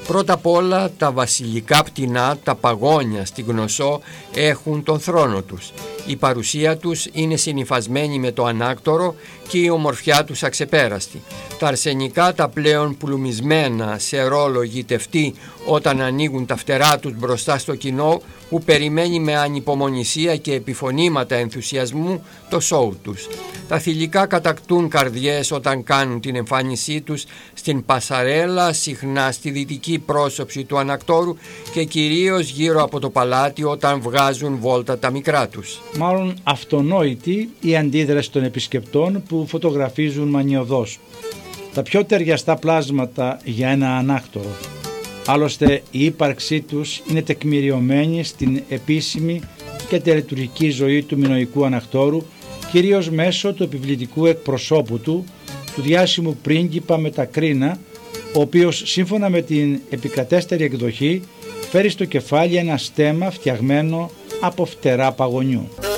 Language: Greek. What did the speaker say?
Πρώτα απ' όλα τα βασιλικά πτηνά, τα παγόνια στη Γνωσσό έχουν τον θρόνο τους. Η παρουσία τους είναι συνυφασμένη με το ανάκτορο και η ομορφιά τους αξεπέραστη. Τα αρσενικά, τα πλέον πλουμισμένα σε ρόλο γητευτή όταν ανοίγουν τα φτερά τους μπροστά στο κοινό που περιμένει με ανυπομονησία και επιφωνήματα ενθουσιασμού το σόου τους. Τα θηλυκά κατακτούν καρδιές όταν κάνουν την εμφάνισή τους στην πασαρέλα, συχνά στη δυτική πρόσωψη του ανακτόρου και κυρίως γύρω από το παλάτι όταν βγάζουν βόλτα τα μικρά τους. Μάλλον αυτονόητη η αντίδραση των επισκεπτών που φωτογραφίζουν μανιωδώς. Τα πιο ταιριαστά πλάσματα για ένα ανάκτορο. Άλλωστε η ύπαρξή τους είναι τεκμηριωμένη στην επίσημη και τελετουργική ζωή του μινωικού ανακτόρου, κυρίως μέσω του επιβλητικού εκπροσώπου του διάσημου πρίγκιπα Μετακρίνα, ο οποίος σύμφωνα με την επικρατέστερη εκδοχή φέρει στο κεφάλι ένα στέμμα φτιαγμένο από φτερά παγωνιού.